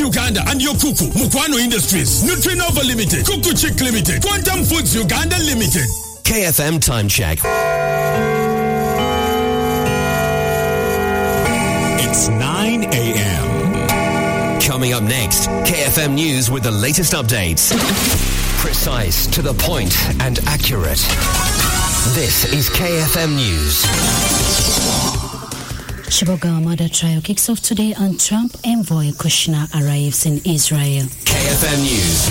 Uganda and Yokuku, Mukwano Industries, Nutrinova Limited, Kuku Chick Limited, Quantum Foods Uganda Limited. KFM Time Check. It's 9 a.m. Coming up next, KFM News with the latest updates. Precise, to the point, and accurate. This is KFM News. Chiboga murder trial kicks off today and Trump envoy Kushner arrives in Israel. KFM News.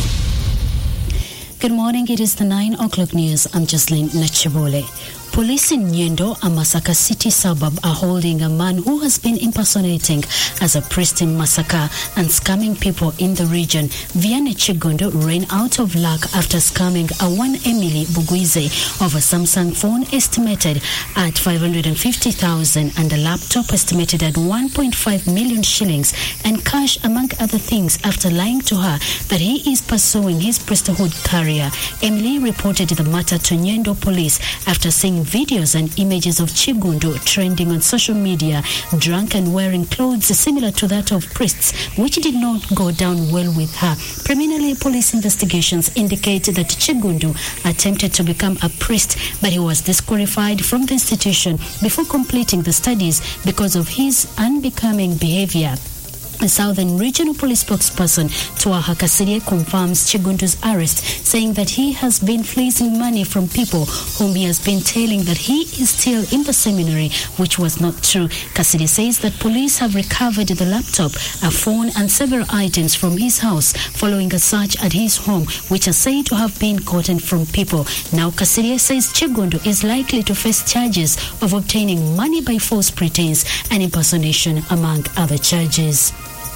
Good morning, it is the 9 o'clock news. I'm Jocelyn Nachibole. Police in Nyendo, a Masaka city suburb, are holding a man who has been impersonating as a priest in Masaka and scamming people in the region. Vianney Chigondo ran out of luck after scamming a one Emily Buguize of a Samsung phone estimated at 550,000 and a laptop estimated at 1.5 million shillings and cash, among other things, after lying to her that he is pursuing his priesthood career. Emily reported the matter to Nyendo police after seeing videos and images of Chigundo trending on social media, drunk and wearing clothes similar to that of priests, which did not go down well with her. Preliminary police investigations indicate that Chigundo attempted to become a priest, but he was disqualified from the institution before completing the studies because of his unbecoming behavior. The Southern Regional Police spokesperson Twaha Kasirie confirms Chigundu's arrest, saying that he has been fleecing money from people whom he has been telling that he is still in the seminary, which was not true. Kasirie says that police have recovered the laptop, a phone and several items from his house following a search at his home, which are said to have been gotten from people. Now Kasirie says Chigundu is likely to face charges of obtaining money by false pretense and impersonation, among other charges.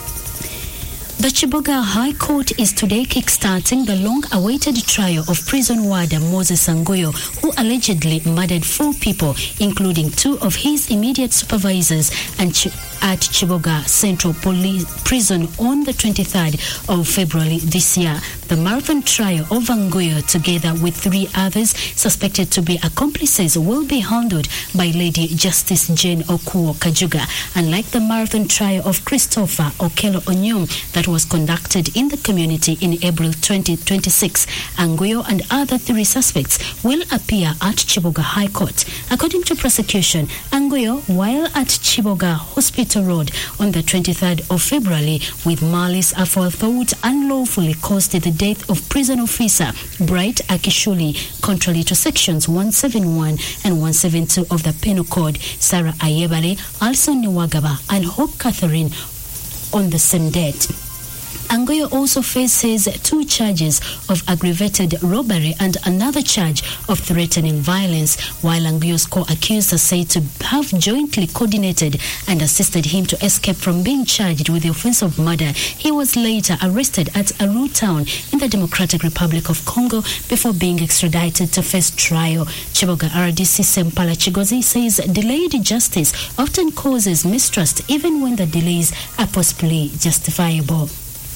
The Chiboga High Court is today kickstarting the long-awaited trial of prison warder Moses Angoyo, who allegedly murdered 4 people, including 2 of his immediate supervisors, and at Chiboga Central Prison on the 23rd of February this year. The marathon trial of Angoyo, together with 3 others suspected to be accomplices, will be handled by Lady Justice Jane Okuo Kajuga. Unlike the marathon trial of Christopher Okelo Onyum that was conducted in the community in April 2026, Angoyo and other 3 suspects will appear at Chiboga High Court. According to prosecution, Angoyo, while at Chiboga Hospital Road on the 23rd of February, with malice aforethought, unlawfully caused the death of prison officer Bright Akishuli, contrary to sections 171 and 172 of the Penal Code. Sarah Ayebale, Alson Niwagaba, and Hope Catherine on the same date. Angoyo also faces 2 charges of aggravated robbery and another charge of threatening violence, while Angoyo's co-accused are said to have jointly coordinated and assisted him to escape from being charged with the offense of murder. He was later arrested at Aru town in the Democratic Republic of Congo before being extradited to face trial. Chiboga RDC Sempala Chigozi says delayed justice often causes mistrust, even when the delays are possibly justifiable.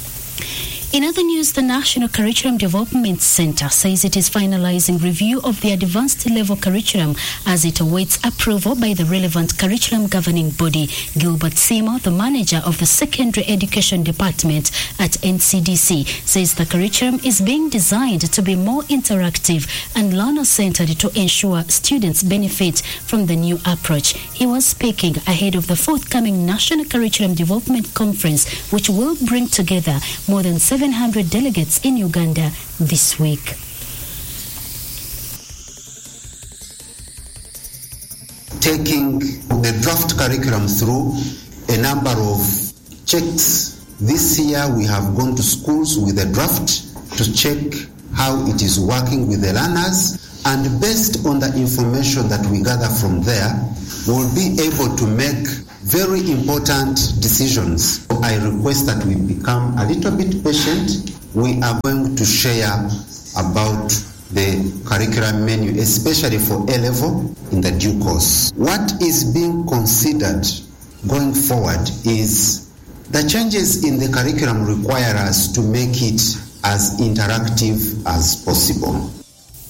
In other news, the National Curriculum Development Center says it is finalizing review of the advanced level curriculum as it awaits approval by the relevant curriculum governing body. Gilbert Seymour, the manager of the Secondary Education Department at NCDC, says the curriculum is being designed to be more interactive and learner-centered to ensure students benefit from the new approach. He was speaking ahead of the forthcoming National Curriculum Development Conference, which will bring together more than 700 delegates in Uganda this week. Taking the draft curriculum through a number of checks. This year we have gone to schools with a draft to check how it is working with the learners, and based on the information that we gather from there, we'll be able to make very important decisions. I request that we become a little bit patient. We are going to share about the curriculum menu, especially for A-level, in the due course. What is being considered going forward is the changes in the curriculum require us to make it as interactive as possible.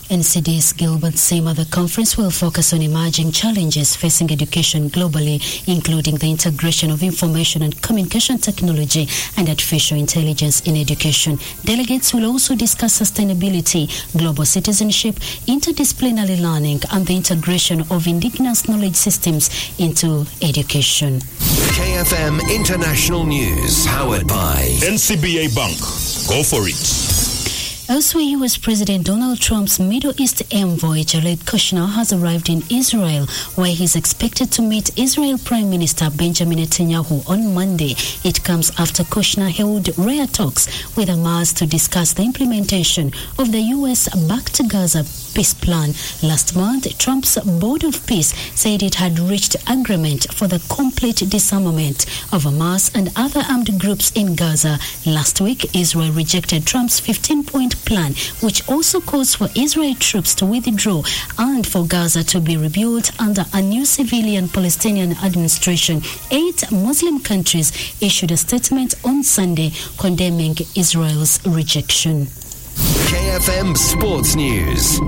NCD's Gilbert Sima, the conference will focus on emerging challenges facing education globally, including the integration of information and communication technology and artificial intelligence in education. Delegates will also discuss sustainability, global citizenship, interdisciplinary learning, and the integration of indigenous knowledge systems into education. KFM International News, powered by NCBA Bank. Go for it. Elsewhere, U.S. President Donald Trump's Middle East envoy, Jared Kushner, has arrived in Israel, where he's expected to meet Israel Prime Minister Benjamin Netanyahu on Monday. It comes after Kushner held rare talks with Hamas to discuss the implementation of the U.S. Back to Gaza peace plan. Last month, Trump's Board of Peace said it had reached agreement for the complete disarmament of Hamas and other armed groups in Gaza. Last week, Israel rejected Trump's 15-point plan, which also calls for Israeli troops to withdraw and for Gaza to be rebuilt under a new civilian Palestinian administration. 8 Muslim countries issued a statement on Sunday condemning Israel's rejection. KFM Sports News.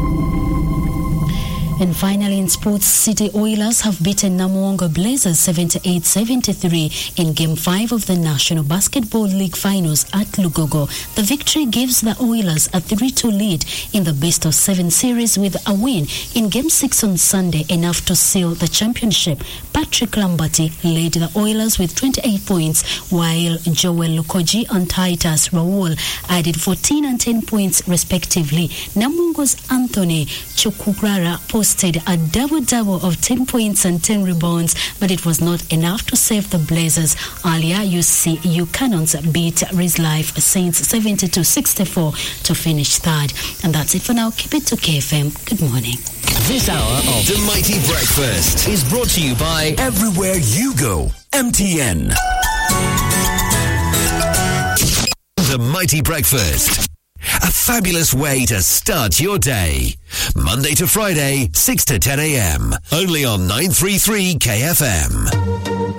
And finally, in sports, City Oilers have beaten Namuongo Blazers 78-73 in Game 5 of the National Basketball League Finals at Lugogo. The victory gives the Oilers a 3-2 lead in the best-of-7 series, with a win in Game 6 on Sunday enough to seal the championship. Patrick Lamberti led the Oilers with 28 points, while Joel Lukoji and Titus Raul added 14 and 10 points respectively. Namuongo's Anthony Chukwurara posted a double-double of 10 points and 10 rebounds, but it was not enough to save the Blazers. Earlier, UCU Cannons beat Rizlife Saints 72-64 to finish third. And that's it for now. Keep it to KFM. Good morning. This hour of The Mighty Breakfast is brought to you by Everywhere you go, MTN. The Mighty Breakfast. A fabulous way to start your day. Monday to Friday, 6 to 10 a.m. Only on 933 KFM.